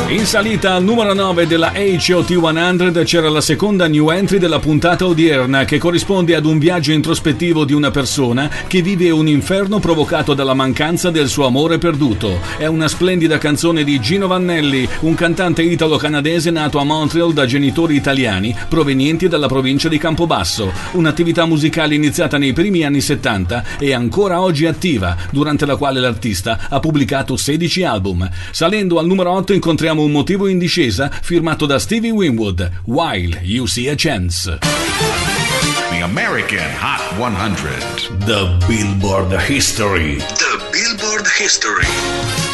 In salita al numero 9 della HOT 100 c'era la seconda new entry della puntata odierna, che corrisponde ad un viaggio introspettivo di una persona che vive un inferno provocato dalla mancanza del suo amore perduto. È una splendida canzone di Gino Vannelli, un cantante italo-canadese nato a Montreal da genitori italiani provenienti dalla provincia di Campobasso. Un'attività musicale iniziata nei primi anni 70 e ancora oggi attiva, durante la quale l'artista ha pubblicato 16 album. Salendo al numero 8 incontriamo un motivo in discesa firmato da Stevie Winwood, While You See a Chance. The American Hot 100. The Billboard History. The Billboard History.